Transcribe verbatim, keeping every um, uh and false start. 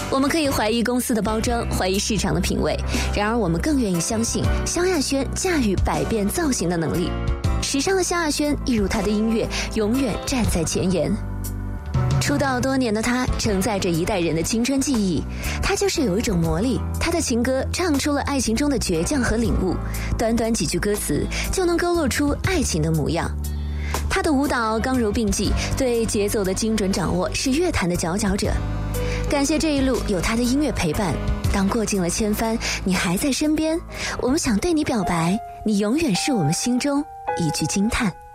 我们可以怀疑公司的包装，怀疑市场的品味，然而我们更愿意相信萧亚轩驾驭百变造型的能力。时尚的萧亚轩，一如她的音乐，永远站在前沿。出道多年的她承载着一代人的青春记忆，她就是有一种魔力，她的情歌唱出了爱情中的倔强和领悟，短短几句歌词就能勾勒出爱情的模样。她的舞蹈刚柔并济，对节奏的精准掌握是乐坛的佼佼者。感谢这一路有她的音乐陪伴，当过尽了千帆，你还在身边，我们想对你表白，你永远是我们心中一句惊叹。